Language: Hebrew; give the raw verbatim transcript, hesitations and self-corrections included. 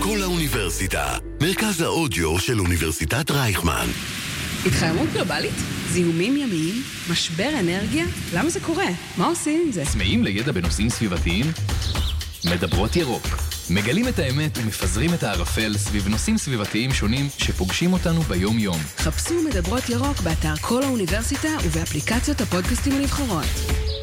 כל האוניברסיטה, מרכז האודיו של אוניברסיטת רייכמן. התחממות גלובלית? זיהומים ימיים? משבר אנרגיה? למה זה קורה? מה עושים עם זה? צמאים לידע בנושאים סביבתיים? מדברות ירוק. מגלים את האמת ומפזרים את הערפל סביב נושאים סביבתיים שונים שפוגשים אותנו ביום יום. חפשו מדברות ירוק באתר כל האוניברסיטה ובאפליקציות הפודקאסטים הנבחרות.